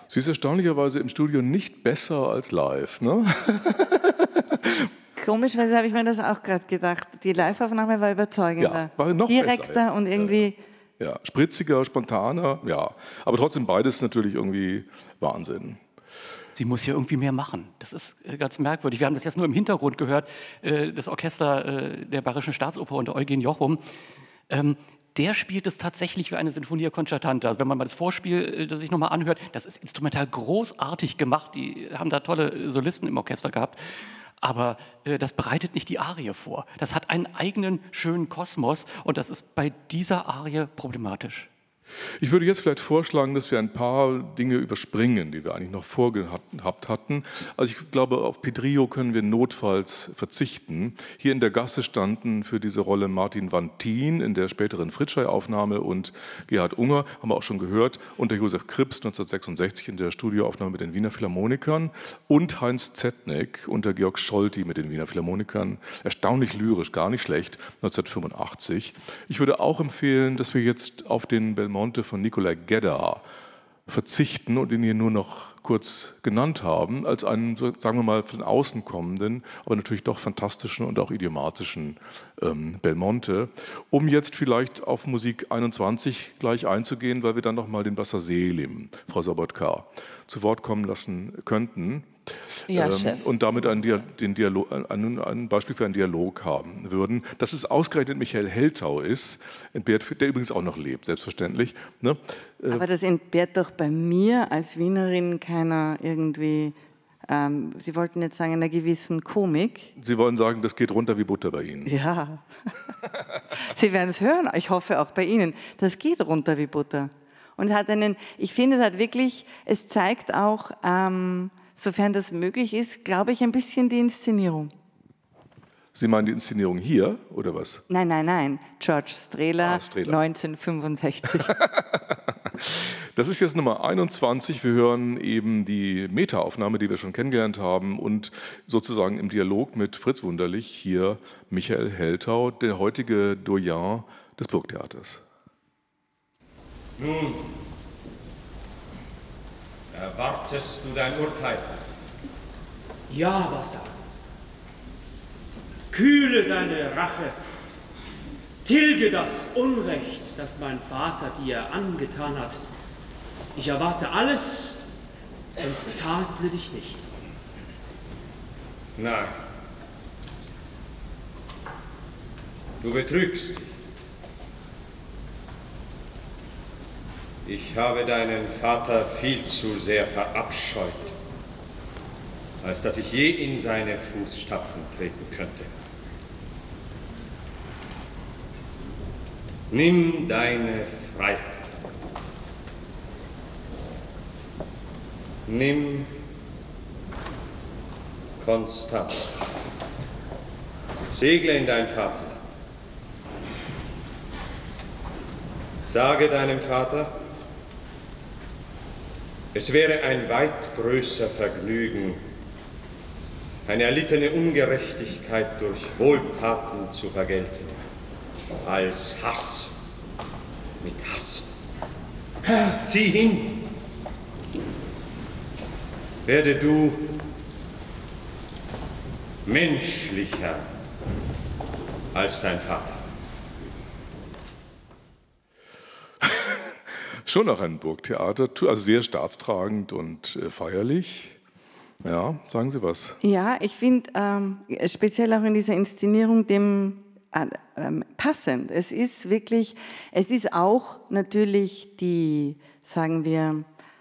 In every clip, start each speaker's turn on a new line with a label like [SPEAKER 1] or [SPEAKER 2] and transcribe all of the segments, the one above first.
[SPEAKER 1] Sie ist erstaunlicherweise im Studio nicht besser als live, ne?
[SPEAKER 2] Komischerweise habe ich mir das auch gerade gedacht. Die Live-Aufnahme war überzeugender.
[SPEAKER 1] Ja, war noch
[SPEAKER 2] direkter
[SPEAKER 1] besser, ja.
[SPEAKER 2] Und irgendwie...
[SPEAKER 1] Ja, spritziger, spontaner, ja. Aber trotzdem beides natürlich irgendwie Wahnsinn.
[SPEAKER 3] Sie muss hier irgendwie mehr machen. Das ist ganz merkwürdig. Wir haben das jetzt nur im Hintergrund gehört, das Orchester der Bayerischen Staatsoper unter Eugen Jochum. Der spielt es tatsächlich wie eine Sinfonia Concertante. Also wenn man mal das Vorspiel sich nochmal anhört, das ist instrumental großartig gemacht. Die haben da tolle Solisten im Orchester gehabt. Aber das bereitet nicht die Arie vor. Das hat einen eigenen schönen Kosmos und das ist bei dieser Arie problematisch.
[SPEAKER 1] Ich würde jetzt vielleicht vorschlagen, dass wir ein paar Dinge überspringen, die wir eigentlich noch vorgehabt hatten. Also ich glaube, auf Pedrillo können wir notfalls verzichten. Hier in der Gasse standen für diese Rolle Martin Vantin in der späteren Fritschei-Aufnahme und Gerhard Unger, haben wir auch schon gehört, unter Josef Krips 1966 in der Studioaufnahme mit den Wiener Philharmonikern und Heinz Zetneck unter Georg Scholti mit den Wiener Philharmonikern. Erstaunlich lyrisch, gar nicht schlecht, 1985. Ich würde auch empfehlen, dass wir jetzt auf den Belmonte von Nikolai Gedda verzichten und ihn hier nur noch kurz genannt haben, als einen, sagen wir mal, von außen kommenden, aber natürlich doch fantastischen und auch idiomatischen Belmonte, um jetzt vielleicht auf Musik 21 gleich einzugehen, weil wir dann nochmal den Bassa Selim, Frau Sobotka, zu Wort kommen lassen könnten.
[SPEAKER 2] Ja, Chef.
[SPEAKER 1] Und damit ein Beispiel für einen Dialog haben würden. Dass es ausgerechnet Michael Heltau ist, entbehrt, der übrigens auch noch lebt, selbstverständlich. Ne?
[SPEAKER 2] Aber das entbehrt doch bei mir als Wienerin keiner irgendwie, Sie wollten jetzt sagen, einer gewissen Komik.
[SPEAKER 1] Sie wollen sagen, das geht runter wie Butter bei Ihnen.
[SPEAKER 2] Ja, Sie werden es hören, ich hoffe auch bei Ihnen. Das geht runter wie Butter. Und hat ich finde, es zeigt auch, sofern das möglich ist, glaube ich, ein bisschen die Inszenierung.
[SPEAKER 1] Sie meinen die Inszenierung hier, oder was?
[SPEAKER 2] Nein. George Strehler, 1965.
[SPEAKER 1] Das ist jetzt Nummer 21. Wir hören eben die Meta-Aufnahme, die wir schon kennengelernt haben und sozusagen im Dialog mit Fritz Wunderlich hier Michael Heltau, der heutige Doyen des Burgtheaters.
[SPEAKER 4] Nun, erwartest du dein Urteil?
[SPEAKER 5] Ja, Bassa. Kühle deine Rache. Tilge das Unrecht, das mein Vater dir angetan hat. Ich erwarte alles und tadle dich nicht.
[SPEAKER 4] Nein. Du betrügst dich. Ich habe deinen Vater viel zu sehr verabscheut, als dass ich je in seine Fußstapfen treten könnte. Nimm deine Freiheit. Nimm Konstanz. Segle in dein Vaterland. Sage deinem Vater, es wäre ein weit größer Vergnügen, eine erlittene Ungerechtigkeit durch Wohltaten zu vergelten, als Hass mit Hass. Zieh hin! Werde du menschlicher als dein Vater.
[SPEAKER 1] Schon noch ein Burgtheater, also sehr staatstragend und feierlich. Ja, sagen Sie was.
[SPEAKER 2] Ja, ich finde speziell auch in dieser Inszenierung dem passend. Es ist auch natürlich die, sagen wir,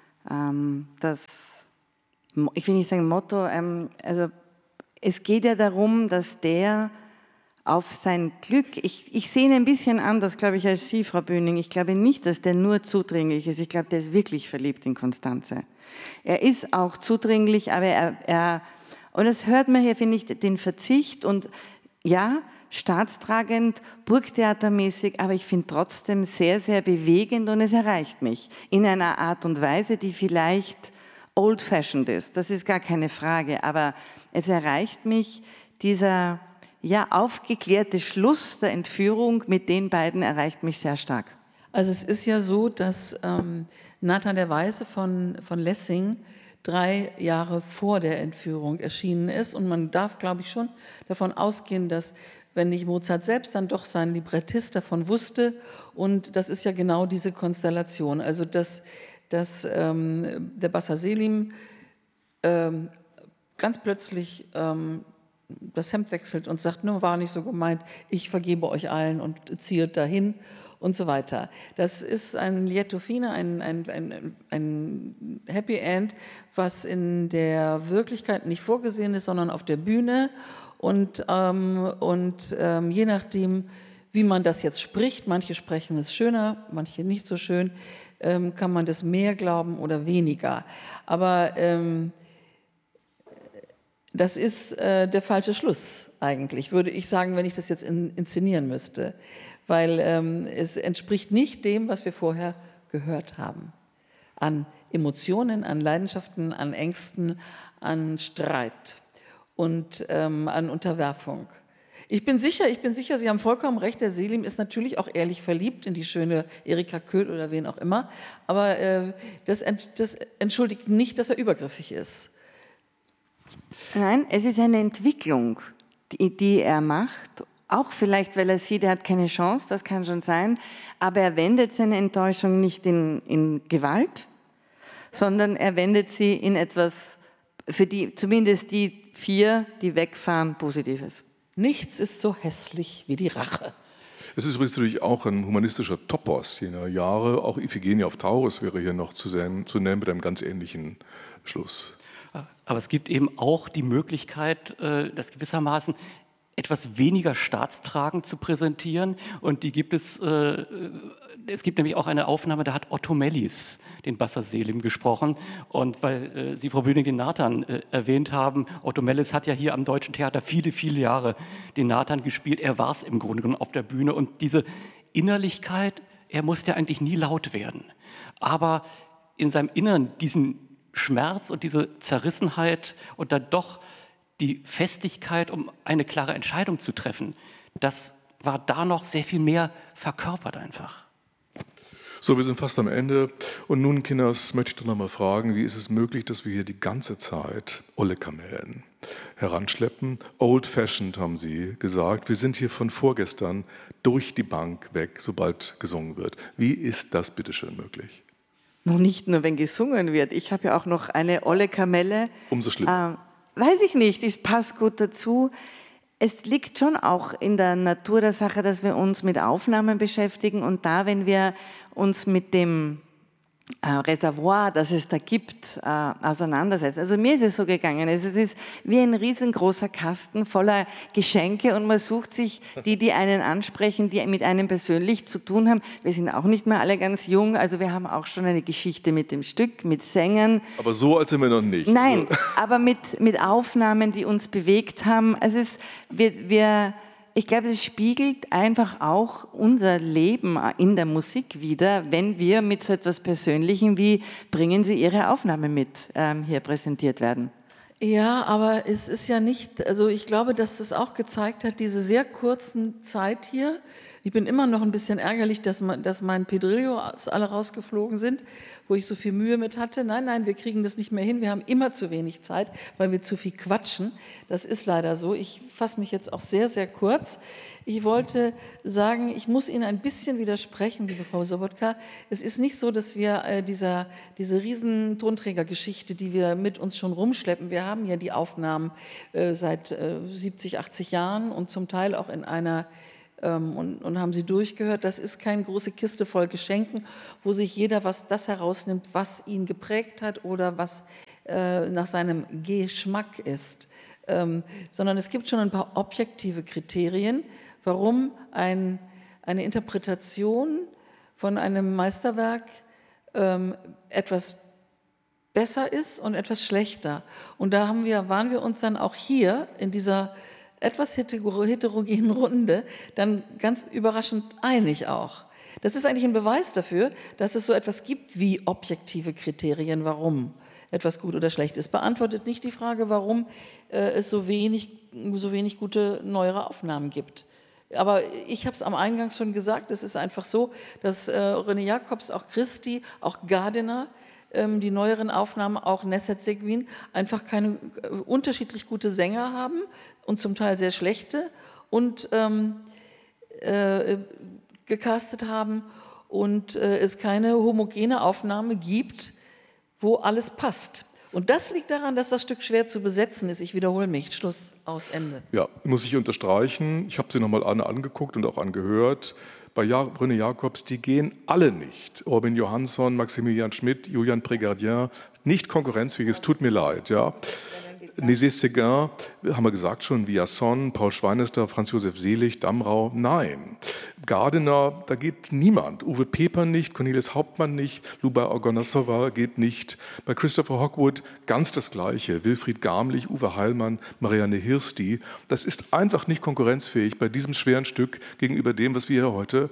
[SPEAKER 2] ich will nicht sagen Motto, also es geht ja darum, dass der auf sein Glück, ich sehe ihn ein bisschen anders, glaube ich, als Sie, Frau Böning. Ich glaube nicht, dass der nur zudringlich ist. Ich glaube, der ist wirklich verliebt in Constanze. Er ist auch zudringlich, aber und das hört man hier, finde ich, den Verzicht und ja, staatstragend, burgtheatermäßig, aber ich finde trotzdem sehr, sehr bewegend und es erreicht mich in einer Art und Weise, die vielleicht old-fashioned ist. Das ist gar keine Frage, aber es erreicht mich, dieser aufgeklärte Schluss der Entführung mit den beiden erreicht mich sehr stark.
[SPEAKER 6] Also es ist ja so, dass Nathan der Weise von Lessing 3 Jahre vor der Entführung erschienen ist. Und man darf, glaube ich, schon davon ausgehen, dass, wenn nicht Mozart selbst, dann doch sein Librettist davon wusste. Und das ist ja genau diese Konstellation. Also dass der Bassa Selim ganz plötzlich das Hemd wechselt und sagt, nur war nicht so gemeint, ich vergebe euch allen und ziehe dahin und so weiter. Das ist ein Lieto fine, ein Happy End, was in der Wirklichkeit nicht vorgesehen ist, sondern auf der Bühne und je nachdem, wie man das jetzt spricht, manche sprechen es schöner, manche nicht so schön, kann man das mehr glauben oder weniger. Aber das ist der falsche Schluss eigentlich, würde ich sagen, wenn ich das jetzt inszenieren müsste. Weil es entspricht nicht dem, was wir vorher gehört haben. An Emotionen, an Leidenschaften, an Ängsten, an Streit und an Unterwerfung. Ich bin sicher, Sie haben vollkommen recht, der Selim ist natürlich auch ehrlich verliebt in die schöne Erika Köhl oder wen auch immer, aber das entschuldigt nicht, dass er übergriffig ist.
[SPEAKER 2] Nein, es ist eine Entwicklung, die er macht. Auch vielleicht, weil er sieht, er hat keine Chance, das kann schon sein, aber er wendet seine Enttäuschung nicht in Gewalt, sondern er wendet sie in etwas, für die zumindest die 4, die wegfahren, Positives.
[SPEAKER 6] Nichts ist so hässlich wie die Rache.
[SPEAKER 1] Es ist übrigens natürlich auch ein humanistischer Topos jener Jahre. Auch Iphigenie auf Taurus wäre hier noch zu nennen mit einem ganz ähnlichen Schluss.
[SPEAKER 3] Aber es gibt eben auch die Möglichkeit, das gewissermaßen etwas weniger staatstragend zu präsentieren. Und die gibt es gibt nämlich auch eine Aufnahme, da hat Otto Mellis den Bassa Selim gesprochen. Und weil Sie, Frau Böning, den Nathan erwähnt haben, Otto Mellis hat ja hier am Deutschen Theater viele, viele Jahre den Nathan gespielt. Er war es im Grunde genommen auf der Bühne. Und diese Innerlichkeit, er musste eigentlich nie laut werden. Aber in seinem Innern diesen Schmerz und diese Zerrissenheit und dann doch die Festigkeit, um eine klare Entscheidung zu treffen, das war da noch sehr viel mehr verkörpert einfach.
[SPEAKER 1] So, wir sind fast am Ende. Und nun, Kinders, möchte ich doch noch mal fragen, wie ist es möglich, dass wir hier die ganze Zeit olle Kamellen heranschleppen? Old-fashioned, haben Sie gesagt. Wir sind hier von vorgestern durch die Bank weg, sobald gesungen wird. Wie ist das bitteschön möglich?
[SPEAKER 2] Noch nicht nur, wenn gesungen wird. Ich habe ja auch noch eine olle Kamelle.
[SPEAKER 1] Umso schlimmer.
[SPEAKER 2] Weiß ich nicht, es passt gut dazu. Es liegt schon auch in der Natur der Sache, dass wir uns mit Aufnahmen beschäftigen und da, wenn wir uns mit dem Reservoir, das es da gibt, auseinandersetzen. Also mir ist es so gegangen, es ist wie ein riesengroßer Kasten voller Geschenke und man sucht sich die einen ansprechen, die mit einem persönlich zu tun haben. Wir sind auch nicht mehr alle ganz jung, also wir haben auch schon eine Geschichte mit dem Stück, mit Sängern.
[SPEAKER 1] Aber so alt sind wir noch nicht.
[SPEAKER 2] Nein, aber mit Aufnahmen, die uns bewegt haben. Also ich glaube, es spiegelt einfach auch unser Leben in der Musik wider, wenn wir mit so etwas Persönlichem wie bringen Sie Ihre Aufnahme mit hier präsentiert werden.
[SPEAKER 6] Ja, aber es ist ja nicht, also ich glaube, dass es auch gezeigt hat, diese sehr kurzen Zeit hier. Ich bin immer noch ein bisschen ärgerlich, dass mein Pedrillos alle rausgeflogen sind, wo ich so viel Mühe mit hatte. Nein, wir kriegen das nicht mehr hin. Wir haben immer zu wenig Zeit, weil wir zu viel quatschen. Das ist leider so. Ich fasse mich jetzt auch sehr, sehr kurz. Ich wollte sagen, ich muss Ihnen ein bisschen widersprechen, liebe Frau Sobotka. Es ist nicht so, dass wir diese riesen Tonträgergeschichte, die wir mit uns schon rumschleppen, wir haben ja die Aufnahmen seit 70, 80 Jahren und zum Teil auch in einer und haben sie durchgehört. Das ist keine große Kiste voll Geschenken, wo sich jeder das herausnimmt, was ihn geprägt hat oder was nach seinem Geschmack ist. Sondern es gibt schon ein paar objektive Kriterien, warum eine Interpretation von einem Meisterwerk etwas besser ist und etwas schlechter. Und da waren wir uns dann auch hier in dieser etwas heterogenen Runde dann ganz überraschend einig auch. Das ist eigentlich ein Beweis dafür, dass es so etwas gibt wie objektive Kriterien, warum etwas gut oder schlecht ist. Beantwortet nicht die Frage, warum es so wenig gute neuere Aufnahmen gibt. Aber ich habe es am Eingang schon gesagt, es ist einfach so, dass René Jacobs, auch Christy, auch Gardiner, die neueren Aufnahmen, auch Nesset Seguin, einfach keine unterschiedlich gute Sänger haben und zum Teil sehr schlechte und gecastet haben und es keine homogene Aufnahme gibt, wo alles passt. Und das liegt daran, dass das Stück schwer zu besetzen ist. Ich wiederhole mich. Schluss, aus, Ende.
[SPEAKER 1] Ja, muss ich unterstreichen. Ich habe sie nochmal angeguckt und auch angehört. Bei René Jacobs, die gehen alle nicht. Robin Johansson, Maximilian Schmidt, Julian Prégardien, nicht konkurrenzfähig, es tut mir leid. Ja. Nézet-Séguin, haben wir gesagt schon, Villason, Paul Schweinester, Franz-Josef Selig, Damrau, nein. Gardiner, da geht niemand. Uwe Peper nicht, Cornelis Hauptmann nicht, Luba Ogonosova geht nicht. Bei Christopher Hogwood ganz das Gleiche. Wilfried Gamlich, Uwe Heilmann, Marianne Hirsti. Das ist einfach nicht konkurrenzfähig bei diesem schweren Stück gegenüber dem, was wir hier heute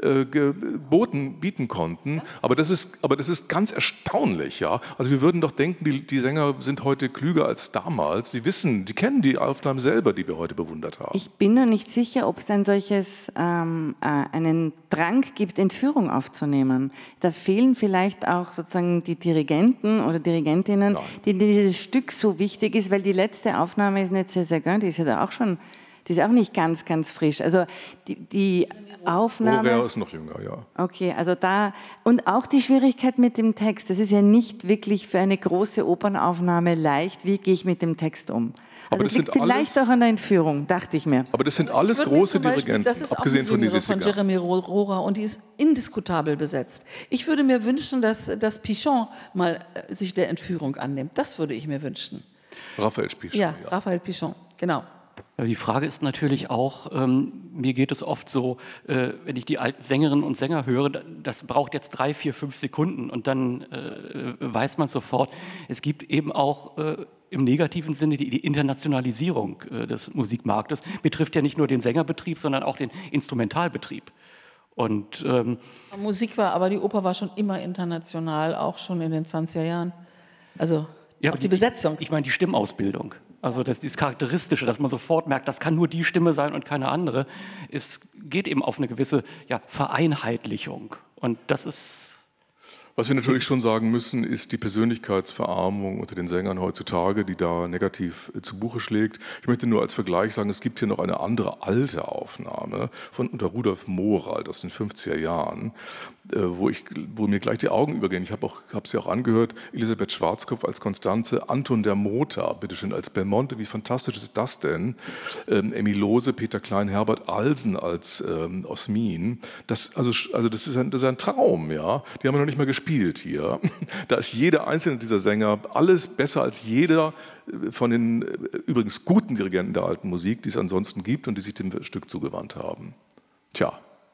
[SPEAKER 1] bieten konnten. Aber das ist ganz erstaunlich. Ja? Also wir würden doch denken, die Sänger sind heute klüger als damals. Sie wissen, die kennen die Aufnahmen selber, die wir heute bewundert haben.
[SPEAKER 2] Ich bin noch nicht sicher, ob es ein solches, einen Drang gibt, Entführung aufzunehmen. Da fehlen vielleicht auch sozusagen die Dirigenten oder Dirigentinnen, denen dieses Stück so wichtig ist, weil die letzte Aufnahme ist nicht sehr, die ist ja da auch schon, die ist auch nicht ganz frisch. Also die Aufnahme...
[SPEAKER 1] Rohrer ist noch jünger, ja.
[SPEAKER 2] Okay, also da... Und auch die Schwierigkeit mit dem Text. Das ist ja nicht wirklich für eine große Opernaufnahme leicht. Wie gehe ich mit dem Text um? Also das liegt vielleicht auch an der Entführung, dachte ich mir.
[SPEAKER 1] Aber das sind alles große Dirigenten,
[SPEAKER 6] das ist
[SPEAKER 1] abgesehen
[SPEAKER 6] auch eine
[SPEAKER 1] von
[SPEAKER 6] von Jeremy Rohrer und die ist indiskutabel besetzt. Ich würde mir wünschen, dass Pichon mal sich der Entführung annimmt. Das würde ich mir wünschen.
[SPEAKER 1] Raphael Pichon.
[SPEAKER 6] Ja, Raphael Pichon, genau.
[SPEAKER 3] Ja, die Frage ist natürlich auch, mir geht es oft so, wenn ich die alten Sängerinnen und Sänger höre, das braucht jetzt 3, 4, 5 Sekunden und dann weiß man sofort, es gibt eben auch im negativen Sinne die Internationalisierung des Musikmarktes, betrifft ja nicht nur den Sängerbetrieb, sondern auch den Instrumentalbetrieb. Und,
[SPEAKER 6] Musik war, aber die Oper war schon immer international, auch schon in den 20er Jahren. Also
[SPEAKER 3] ja,
[SPEAKER 6] auch die Besetzung.
[SPEAKER 3] Ich meine die Stimmausbildung. Also dieses Charakteristische, dass man sofort merkt, das kann nur die Stimme sein und keine andere. Es geht eben auf eine gewisse Vereinheitlichung. Und das ist...
[SPEAKER 1] Was wir natürlich schon sagen müssen, ist die Persönlichkeitsverarmung unter den Sängern heutzutage, die da negativ zu Buche schlägt. Ich möchte nur als Vergleich sagen, es gibt hier noch eine andere alte Aufnahme von unter Rudolf Morald aus den 50er Jahren, wo mir gleich die Augen übergehen. Ich habe sie auch angehört, Elisabeth Schwarzkopf als Constanze, Anton der Motor, bitteschön, als Belmonte, wie fantastisch ist das denn? Emil Lohse, Peter Klein, Herbert Alsen als Osmin. Das ist ein Traum, ja. Die haben wir noch nicht mal gespielt hier. Da ist jeder einzelne dieser Sänger alles besser als jeder von den übrigens guten Dirigenten der alten Musik, die es ansonsten gibt und die sich dem Stück zugewandt haben. Tja.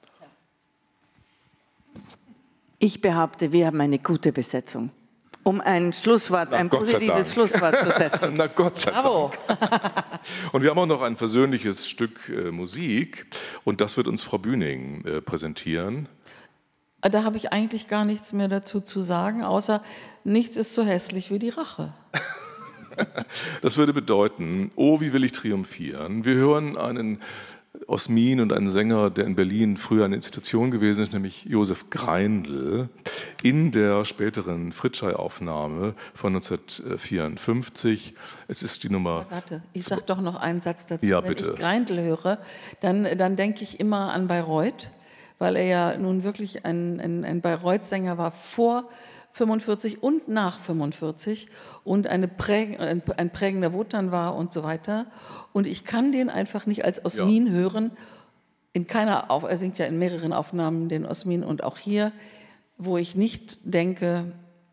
[SPEAKER 2] Ich behaupte, wir haben eine gute Besetzung. Um ein Schlusswort, ein positives Schlusswort zu setzen.
[SPEAKER 1] Na Gott sei
[SPEAKER 6] Bravo.
[SPEAKER 1] Dank. Und wir haben auch noch ein versöhnliches Stück Musik und das wird uns Frau Bühning präsentieren.
[SPEAKER 6] Da habe ich eigentlich gar nichts mehr dazu zu sagen, außer nichts ist so hässlich wie die Rache.
[SPEAKER 1] Das würde bedeuten, oh, wie will ich triumphieren. Wir hören einen Osmin und einen Sänger, der in Berlin früher eine Institution gewesen ist, nämlich Josef Greindl, in der späteren Fritschei-Aufnahme von 1954. Es ist die Nummer...
[SPEAKER 6] Warte, ich sage doch noch einen Satz dazu.
[SPEAKER 1] Ja,
[SPEAKER 6] Wenn
[SPEAKER 1] bitte.
[SPEAKER 6] ich Greindl höre, dann denke ich immer an Bayreuth, weil er ja nun wirklich ein Bayreuth-Sänger war vor 45 und nach 45 und ein prägender Wotan war und so weiter. Und ich kann den einfach nicht als Osmin hören. Er singt ja in mehreren Aufnahmen den Osmin und auch hier, wo ich nicht denke,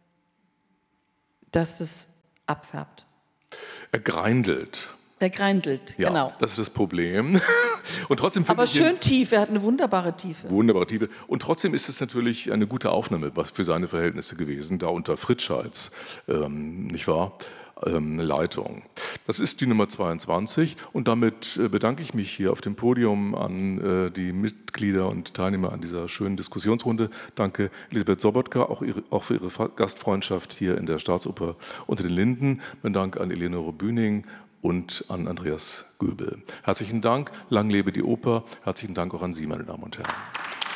[SPEAKER 6] dass das abfärbt.
[SPEAKER 1] Er greindelt.
[SPEAKER 6] Der greindelt,
[SPEAKER 1] Ja,
[SPEAKER 6] genau.
[SPEAKER 1] das ist das Problem. Und trotzdem
[SPEAKER 6] Aber schön tief, er hat eine wunderbare Tiefe.
[SPEAKER 1] Wunderbare Tiefe. Und trotzdem ist es natürlich eine gute Aufnahme für seine Verhältnisse gewesen, da unter Fritscheids, nicht wahr? Leitung. Das ist die Nummer 22 und damit bedanke ich mich hier auf dem Podium an die Mitglieder und Teilnehmer an dieser schönen Diskussionsrunde. Danke Elisabeth Sobotka, auch für ihre Gastfreundschaft hier in der Staatsoper unter den Linden. Mein Dank an Eleonore Bühning und an Andreas Göbel. Herzlichen Dank, lang lebe die Oper. Herzlichen Dank auch an Sie, meine Damen und Herren.